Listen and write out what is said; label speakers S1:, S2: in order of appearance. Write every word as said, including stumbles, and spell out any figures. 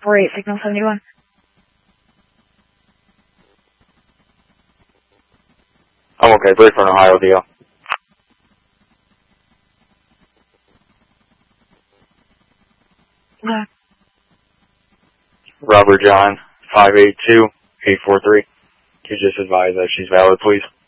S1: four eight, signal seventy-one.
S2: I'm okay. Break for an Ohio deal.
S1: Yeah.
S2: Robert John, five eight two, eight four three. Can you just advise that she's valid, please?